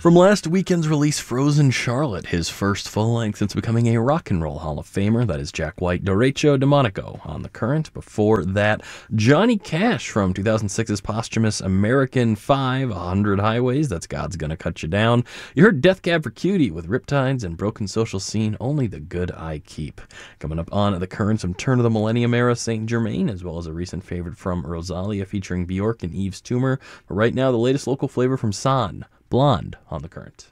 From last weekend's release, Frozen Charlotte, his first full-length since becoming a Rock and Roll Hall of Famer. That is Jack White, Derecho de Monaco on The Current. Before that, Johnny Cash from 2006's posthumous American 5, 100 Highways. That's God's Gonna Cut You Down. You heard Death Cab for Cutie with Riptides and Broken Social Scene, Only the Good I Keep. Coming up on The Current, some turn of the millennium era Saint Germain, as well as a recent favorite from Rosalia featuring Bjork and Yves Tumor. But right now, the latest local flavor from San, Blonde on The Current.